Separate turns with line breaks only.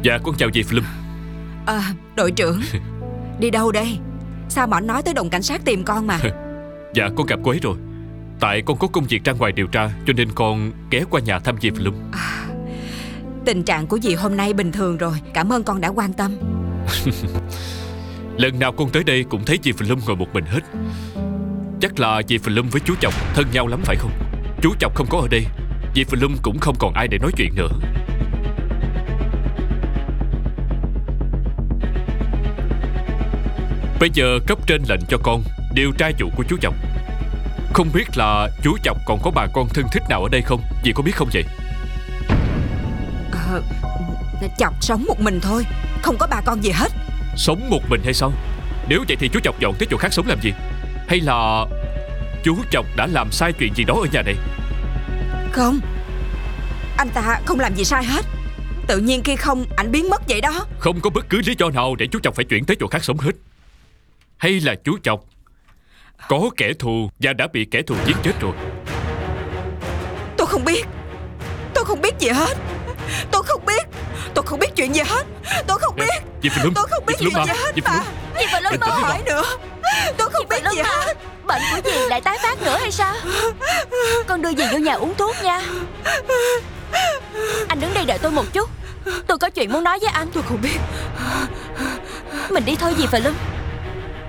Dạ con chào dì Plum.
Đội trưởng. Đi đâu đây? Sao mà anh nói tới đồn cảnh sát tìm con mà?
Dạ con gặp cô ấy rồi. Tại con có công việc ra ngoài điều tra, cho nên con ghé qua nhà thăm dì Plum.
Tình trạng của dì hôm nay bình thường rồi. Cảm ơn con đã quan tâm.
Lần nào con tới đây cũng thấy dì Plum ngồi một mình hết. Chắc là dì Plum với chú chồng thân nhau lắm phải không? Chú chồng không có ở đây, dì Plum cũng không còn ai để nói chuyện nữa. Bây giờ cấp trên lệnh cho con điều tra vụ của chú chồng. Không biết là chú chồng còn có bà con thân thích nào ở đây không? Dì có biết không vậy?
Chồng sống một mình thôi, không có bà con gì hết.
Sống một mình hay sao? Nếu vậy thì chú chồng dọn tới chỗ khác sống làm gì? Hay là chú chồng đã làm sai chuyện gì đó ở nhà này?
Không, anh ta không làm gì sai hết. Tự nhiên khi không ảnh biến mất vậy đó.
Không có bất cứ lý do nào để chú chồng phải chuyển tới chỗ khác sống hết. Hay là chú chồng có kẻ thù và đã bị kẻ thù giết chết rồi?
Tôi không biết. Tôi không biết gì hết. Tôi không biết chuyện gì hết. Tôi không biết. Tôi không biết chuyện gì hết mà.
Dì Plum
Đừng hỏi nữa. Tôi không biết gì hết.
Bệnh của dì lại tái phát nữa hay sao? Con đưa dì vô nhà uống thuốc nha. Anh đứng đây đợi tôi một chút. Tôi có chuyện muốn nói với anh.
Tôi không biết.
Mình đi thôi dì Plum.